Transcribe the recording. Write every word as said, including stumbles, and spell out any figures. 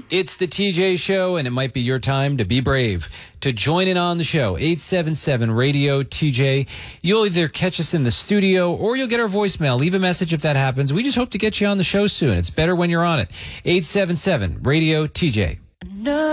It's the T J Show, and it might be your time to be brave. To join in on the show, eight seven seven radio T J. You'll either catch us in the studio or you'll get our voicemail. Leave a message if that happens. We just hope to get you on the show soon. It's better when you're on it. eight seven seven radio T J.